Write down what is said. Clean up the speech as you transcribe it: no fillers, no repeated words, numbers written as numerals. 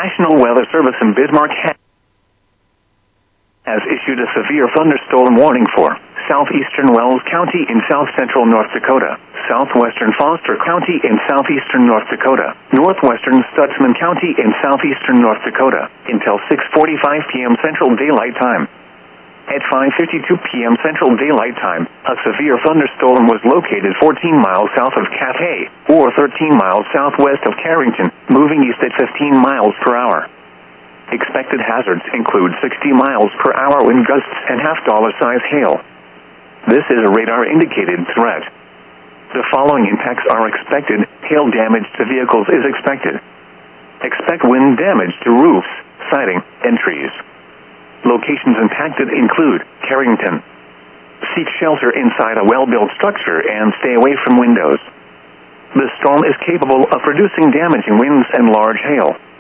National Weather Service in Bismarck has issued a severe thunderstorm warning for southeastern Wells County in south-central North Dakota, southwestern Foster County in southeastern North Dakota, northwestern Stutzman County in southeastern North Dakota, until 6:45 p.m. Central Daylight Time. At 5:52 p.m. Central Daylight Time, a severe thunderstorm was located 14 miles south of Cathay, or 13 miles southwest of Carrington, moving east at 15 miles per hour. Expected hazards include 60 miles per hour wind gusts and half-dollar-size hail. This is a radar-indicated threat. The following impacts are expected. Hail damage to vehicles is expected. Expect wind damage to roofs, siding, and trees. Locations impacted include Carrington. Seek shelter inside a well-built structure and stay away from windows. The storm is capable of producing damaging winds and large hail.